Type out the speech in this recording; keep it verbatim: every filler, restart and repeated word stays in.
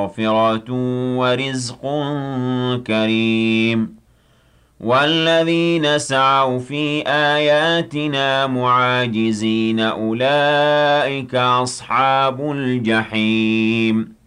مغفرة ورزق كريم والذين سعوا في آياتنا معاجزين أولئك أصحاب الجحيم